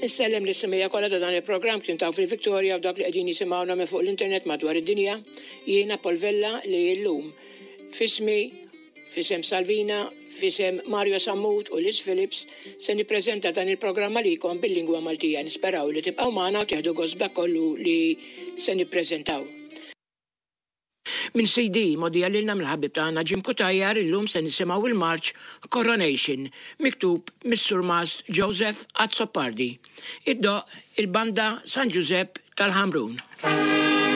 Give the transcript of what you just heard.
Nsellem l-issimija kollha ta' dan il-programm kien taw fil-Victoria u dak li qegħdin jisimgħuna minn fuq l-internet madwar id-dinja. Jiena Polvella li llum fismi, fisem Salvina, fisem Mario Sammut u Liz Phillips se nippreżenta dan il-programm għalikom bil-lingwa Maltija. Nisperaw li tibqgħu magħna u tieħdu gost kollu li se nippreżentaw. Min CD modija lilna mill-ħabib tagħna Jim Kutajjar illum se nisimgħu il-marċ Coronation miktub mis-Sur Mas Joseph Azzopardi. Iddoq il-banda San Giuseppe tal-Ħamrun.